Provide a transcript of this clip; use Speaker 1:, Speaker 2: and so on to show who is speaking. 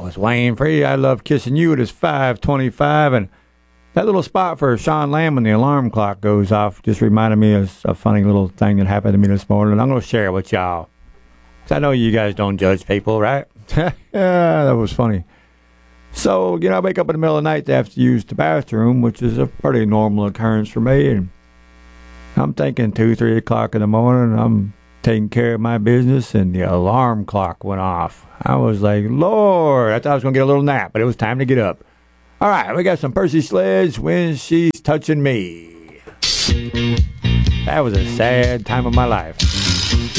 Speaker 1: was Wayne Free. I Love Kissing You. It is 5:25, and that little spot for Sean Lamb when the alarm clock goes off just reminded me of a funny little thing that happened to me this morning, and I'm going to share it with y'all. 'Cause I know you guys don't judge people, right? Yeah, that was funny. So, I wake up in the middle of the night to have to use the bathroom, which is a pretty normal occurrence for me, and I'm thinking 2, 3 o'clock in the morning, I'm taking care of my business, and the alarm clock went off. I was like, Lord, I thought I was going to get a little nap, but it was time to get up. All right, we got some Percy Sledge, When She's Touching Me. That was a sad time of my life.